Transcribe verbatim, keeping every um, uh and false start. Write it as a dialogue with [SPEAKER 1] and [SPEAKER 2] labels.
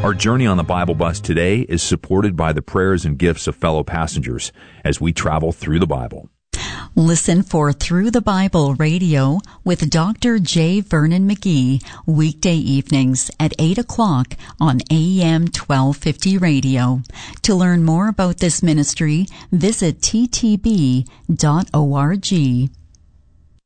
[SPEAKER 1] Our journey on the Bible Bus today is supported by the prayers and gifts of fellow passengers as we travel through the Bible.
[SPEAKER 2] Listen for Through the Bible Radio with Doctor J. Vernon McGee weekday evenings at eight o'clock on A M twelve fifty radio. To learn more about this ministry, visit t t b dot org.